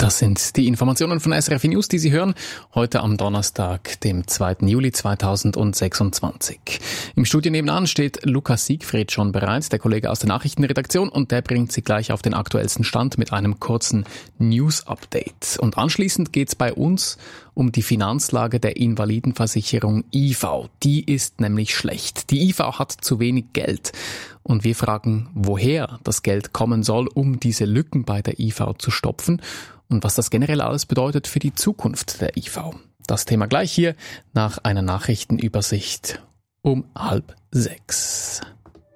Das sind die Informationen von SRF News, die Sie hören, heute am Donnerstag, dem 2. Juli 2026. Im Studio nebenan steht Lukas Siegfried schon bereit, der Kollege aus der Nachrichtenredaktion, und der bringt Sie gleich auf den aktuellsten Stand mit einem kurzen News-Update. Und anschließend geht's bei uns um die Finanzlage der Invalidenversicherung IV. Die ist nämlich schlecht. Die IV hat zu wenig Geld. Und wir fragen, woher das Geld kommen soll, um diese Lücken bei der IV zu stopfen und was das generell alles bedeutet für die Zukunft der IV. Das Thema gleich hier nach einer Nachrichtenübersicht um 5:30.